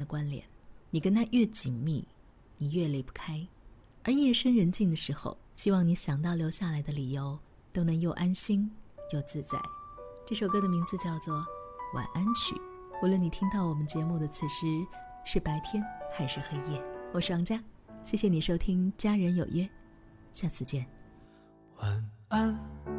关联，你跟他越紧密，你越离不开。而夜深人静的时候，希望你想到留下来的理由都能又安心又自在。这首歌的名字叫做《晚安曲》，无论你听到我们节目的此时是白天还是黑夜。我是王佳，谢谢你收听家人有约，下次见。 晚安